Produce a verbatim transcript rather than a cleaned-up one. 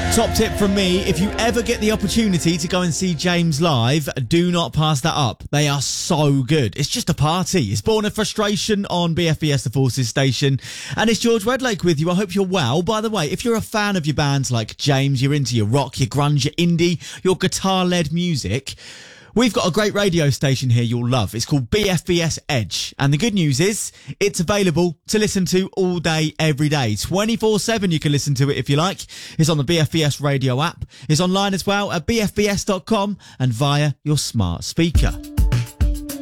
Top tip from me, if you ever get the opportunity to go and see James live, do not pass that up. They are so good. It's just a party. It's Born of Frustration on B F B S The Forces station. And it's George Redlake with you. I hope you're well. By the way, if you're a fan of your bands like James, you're into your rock, your grunge, your indie, your guitar-led music, we've got a great radio station here you'll love. It's called B F B S Edge. And the good news is it's available to listen to all day, every day. twenty-four seven you can listen to it if you like. It's on the B F B S radio app. It's online as well at b f b s dot com and via your smart speaker.